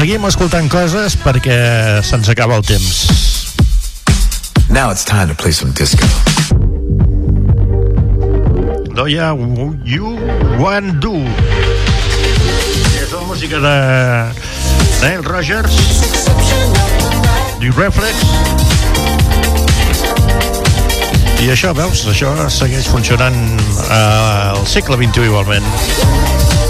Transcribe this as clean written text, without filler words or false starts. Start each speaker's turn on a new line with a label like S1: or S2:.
S1: seguim escoltant coses perquè se'ns acaba el temps.
S2: Now it's time to play some disco.
S1: Do ya you want do? És la música de Nile Rodgers, The Reflex. I això, veus, això segueix funcionant al segle XXI igualment.